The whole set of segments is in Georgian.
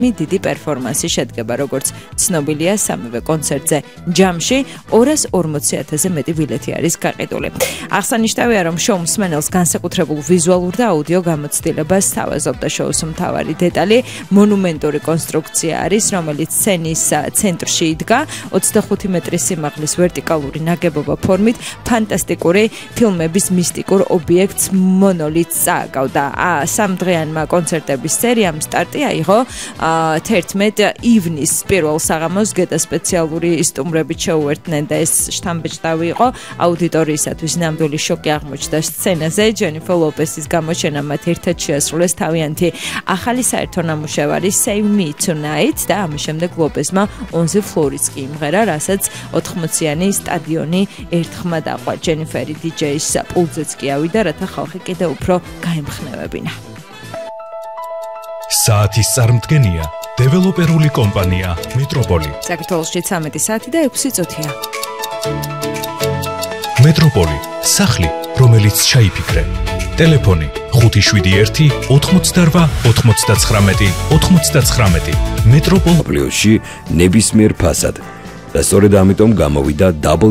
დიდი პერფორმანსი შედგება, როგორც ცნობილია სამივე კონცერტზე. ჯამში 240,000-ზე მეტი ბილეთი არის გაყიდული. აღსანიშნავია, რომ შოუ მსმენელს განსაკუთრებულ ვიზუალურ და აუდიო გამოცდილებას სთავაზობდა შოუს მთავარი დეტალი, მონუმენტური კონსტრუქცია არის, რომელიც სცენის ცენტრში იდგა, 25 მეტრის სიმაღლის ვერტიკალური ნაგებობა ფორმით, ფანტასტიკური ფილმების მისტიკურ ობიექტს მონოლითს წააგავდა. სამდღიანმა კონცერტების სერიამ სტარტი აიღო 11 ივნის პირველ საღამოს გეტა სპეციალური სტუმრებით შეუერთდნენ და ეს შთამბეჭდავი იყო აუდიტორიისათვის ნამდვილი შოკი აღმოჩნდა სცენაზე. ჯენიფერ ლოპესის გამოჩენა მათ ერთად შეასრულეს თავიანთი ახალი საერთო ნამუშევარი Save Me Tonight და ამის შემდეგ ლოპესმა 11 ფლორიც კი იმღერა, რასაც 80-იანი სტადიონი ერთხმა დაყვა. ჯენიფერი DJ-ის პულზეც კი ავიდა, რათა ხალხი კიდევ უფრო გაემხნევებინა. საათის წარმდგენია დეველოპერული კომპანია მეტროპოლი. საქართველოში 13 საათი და 6 წუთია. მეტროპოლი, სახლი, რომელიც ჩაიფიქრე. ტელეფონი 571 88 99 99. მეტროპოლში ნებისმიერ ფასად. და სწორედ ამიტომ გამოვიდა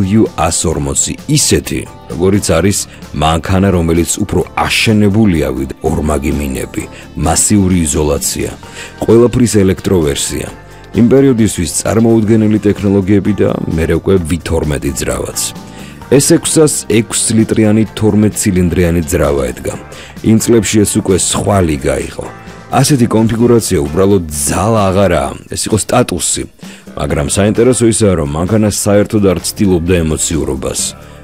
W140 ისეთი, როგორიც არის მანქანა, რომელიც უფრო აშენებულია ვიდრე ორმაგი მინები, მასიური იზოლაცია, ყველაფრის ელექტროვერსია. იმ პერიოდისთვის წარმოუდგენელი ტექნოლოგიები და მერე უკვე V12 ძრავაც. S6-ას 6 ლიტრიანი 12 ცილინდრიანი ძრავა ედგა. იმ წლებში ეს უკვე სხვა ლიგა იყო. ასეთი კონფიგურაცია უბრალოდ ძალა აღარაა, ეს იყო სტატუსი. მაგრამ საინტერესო ისაა, რომ მანქანა საერთოდ არ ცდილობდა ემოციურობას.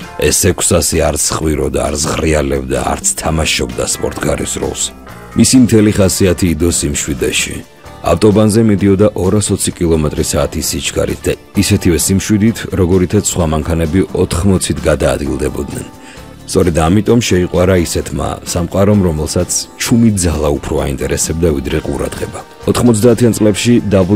S600 არც ხვიროდა, არც ღრიალებდა, არც თამაშობდა სპორტკარის როლს. მისი მთელი ხასიათი იდო სიმშვიდეში. ავტობანზე მიდიოდა 220 კმ/სთ სიჩქარით და ისეთივე სიმშვიდით, როგორითაც სხვა მანქანები 80-ით გადაადგილდებოდნენ. სწორედ ამიტომ შეიყვარა ისეთმა სამყარომ, რომელსაც ჩუმი ძალა უფრო აინტერესებდა ვიდრე ყურადღება. 90-იან წლებში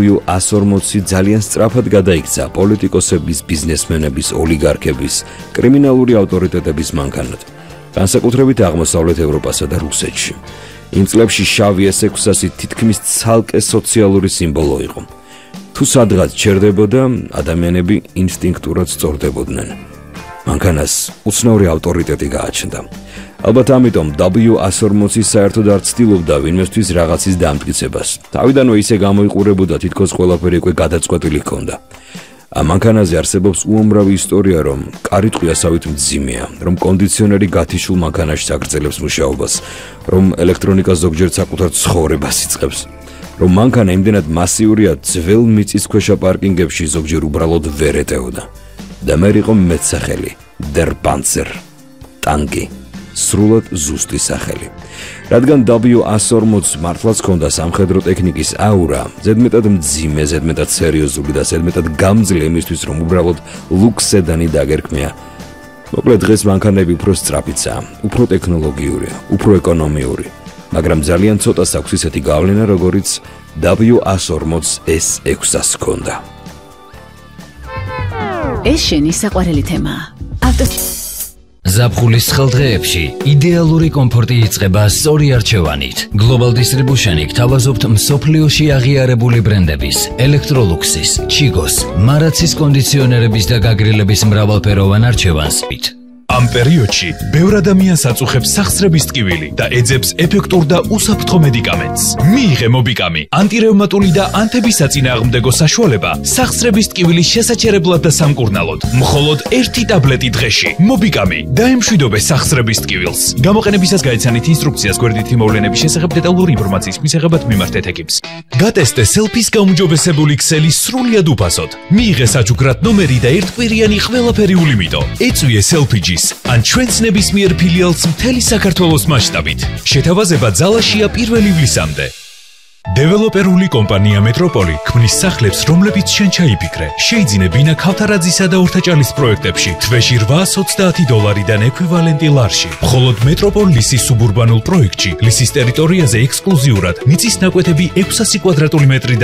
W140 ძალიან სწრაფად გადაიქცა პოლიტიკოსების, ბიზნესმენების, ოლიგარქების, კრიმინალური ავტორიტეტების მანქანად, განსაკუთრებით აღმოსავლეთ ევროპასა და რუსეთში. იმ წლებში შავი S600 თითქმის ცალკე სოციალური სიმბოლო იყო. თუ სადღაც ჩერდებოდა, ადამიანები ინსტინქტურად სწორდებოდნენ. მანქანას უცნაური ავტორიტეტი გააჩნდა. ალბათ ამიტომ W140 საერთოდ არ ცდილობდა ვინმესთვის რაღაცის დამტკიცებას. თავიდანვე ისე გამოიყურებოდა, თითქოს ყველაფერი უკვე გადაწყვეტილი ჰქონდა. ამ მანქანაზე არსებობს უამრავი ისტორია, რომ კარიტყვი ასავით მძიმეა, რომ კონდიციონერი გათიშულ მანქანაში აგრძელებს მუშაობას, რომ ელექტრონიკა ზოგჯერ საკუთარ ცხოვრებას იწყებს, რომ მანქანა იმდენად მასიურია, ძველ მიწისქვეშა პარკინგებში ზოგჯერ უბრალოდ ვერ ეტეოდა. და მე იყო მეტსახელი Der Panzer, ტანკი, სრულად ზუსტი სახელი. რადგან W140 მართლაც ჰქონდა სამხედრო ტექნიკის აურა, ზედმეტად მძიმე, ზედმეტად სერიოზული და ზედმეტად გამძლე იმისთვის, რომ უბრალოდ ლუქს სედანი დაგერქმეა. მოკლედ დღეს მანქანები უფრო სწრაფიცაა, უფრო ტექნოლოგიურია, უფრო ეკონომიური, მაგრამ ძალიან ცოტას აქვს ისეთი გავლენა, როგორიც W140 S600-ს ჰქონდა. ეს შენი საყვარელი თემაა. ზაფხულის ხელდღეებში იდეალური კომფორტი იწყება სწორი არჩევანით. Global Distribution-ი გთავაზობთ მსოფლიოში აღიარებული ბრენდების, ელექტროლუქსის, ჩიგოს, მარაცის კონდიციონერების და გაგრილების მრავალფეროვან არჩევანს. ამ პერიოდში ბევრ ადამიანს აწუხებს სახსრების ტკივილი და ეძებს ეფექტურ და უსაფრთხო მედიკამენტს. მიიღე მობიკამი, ანტირევმატული და ანთებისაწინააღმდეგო საშუალება სახსრების ტკივილის შესაჩერებლად და სამკურნალოდ. მხოლოდ 1 ტაბლეტი დღეში. მობიკამი დაემშვიდობე სახსრების ტკივილს. გამოყენებისას გაეცანით ინსტრუქციას გვერდითი მოვლენების შესახებ დეტალური ინფორმაციის მისაღებად მიმართეთ ეკიპს. გატესტე სელფის გაუმჯობესებული ქსელი სრულიად უფასოდ. მიიღე საჩუქრად ნომერი და ერთკვირიანი ყველაფერი ულიმიტო. ეწვიე სელფიჯი ან ჩვენს ნებისმიერ ფილიალს მთელი საქართველოს მასშტაბით. შეთავაზება ძალაშია 1 ივლისამდე. დეველოპერული კომპანია მეტროპოლი ქმნის სახლებს, რომლებიც შენ ჩაიფიქრე. შეიძინე ბინა ქავთარაძისა და ორთაჭალის პროექტებში თვეში $820-დან ექვივალენტი ლარში. მხოლოდ მეტროპოლ ლისის სუბურბანულ პროექტში ლისის ტერიტორიაზე ექსკლუზიურად მიწის ნაკვეთები 600 კვადრატული მეტრი